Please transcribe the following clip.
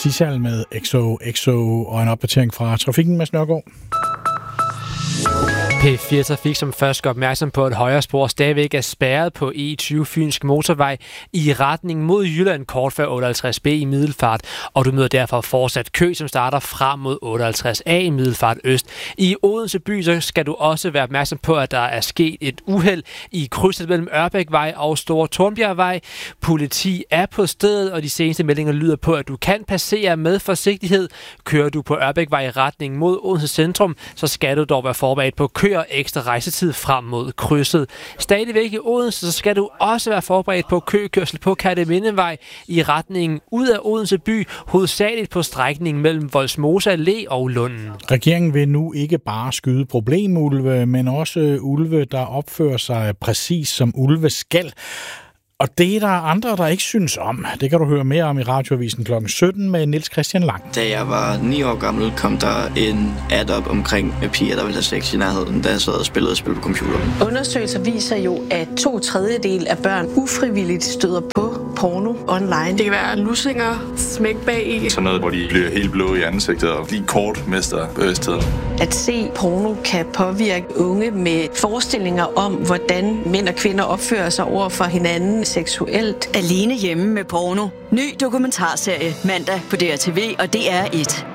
Sissal med XOXO og en opdatering fra trafikken med Nørgaard. P4 Trafik som først gør opmærksom på, at højre spor stadigvæk er spærret på E20 Fynsk Motorvej i retning mod Jylland kort før 58B i Middelfart, og du møder derfor fortsat kø, som starter frem mod 58A i Middelfart Øst. I Odense by så skal du også være opmærksom på, at der er sket et uheld i krydset mellem Ørbækvej og Store Tornbjergvej. Politi er på stedet, og de seneste meldinger lyder på, at du kan passere med forsigtighed. Kører du på Ørbækvej i retning mod Odense Centrum, så skal du dog være forberedt på kø og ekstra rejsetid frem mod krydset. Stadigvæk i Odense, så skal du også være forberedt på køkørsel på Kertemindevej i retningen ud af Odense by, hovedsageligt på strækningen mellem Vollsmose Allé og Lunden. Regeringen vil nu ikke bare skyde problemulve, men også ulve, der opfører sig præcis som ulve skal. Og det er der andre, der ikke synes om. Det kan du høre mere om i Radioavisen kl. 17 med Niels Christian Lang. Da jeg var 9 år gammel, kom der en ad op omkring piger, der ville have sex i nærheden, da jeg sad og spillede spil på computeren. Undersøgelser viser jo, at 2/3 af børn ufrivilligt støder på porno online. Det kan være lussinger, smæk bag i. Sådan noget, hvor de bliver helt blå i ansigtet og lige kort mister bevidstheden. At se porno kan påvirke unge med forestillinger om, hvordan mænd og kvinder opfører sig over for hinanden seksuelt. Alene hjemme med porno. Ny dokumentarserie mandag på DRTV og DR1.